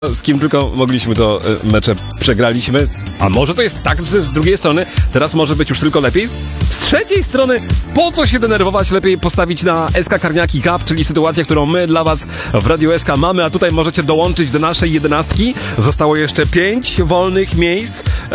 Z kim tylko mogliśmy, to mecze przegraliśmy. A może to jest tak, że z drugiej strony teraz może być już tylko lepiej? Z trzeciej strony, po co się denerwować? Lepiej postawić na SK Karniaki Cup, czyli sytuację, którą my dla was w Radiu SK mamy, a tutaj możecie dołączyć do naszej 11. Zostało jeszcze 5 wolnych miejsc.